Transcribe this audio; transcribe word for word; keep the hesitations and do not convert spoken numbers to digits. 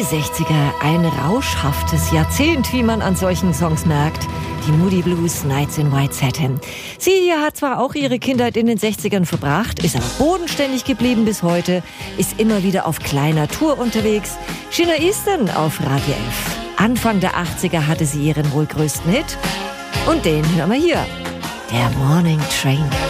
Die sechziger, ein rauschhaftes Jahrzehnt, wie man an solchen Songs merkt. Die Moody Blues, Nights in White Satin. Sie hier hat zwar auch ihre Kindheit in den sechzigern verbracht, ist aber bodenständig geblieben bis heute, ist immer wieder auf kleiner Tour unterwegs. Sheena Easton auf Radio elf. Anfang der achtziger hatte sie ihren wohl größten Hit. Und den hören wir hier. Der Morning Train.